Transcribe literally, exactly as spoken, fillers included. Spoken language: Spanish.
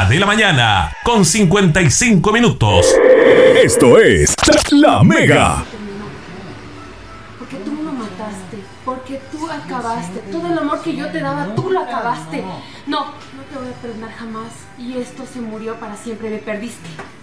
de la mañana, con cincuenta y cinco minutos. Esto es La Mega. Porque tú me lo mataste, porque tú acabaste. Todo el amor que yo te daba, tú lo acabaste. No, no te voy a perdonar jamás. Y esto se murió para siempre, me perdiste.